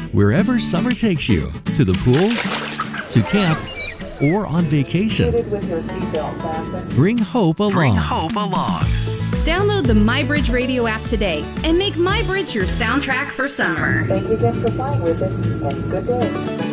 Wherever summer takes you, to the pool, to camp, or on vacation. Bring hope along. Download the MyBridge Radio app today and make MyBridge your soundtrack for summer. Thank you again for flying with us, and good day.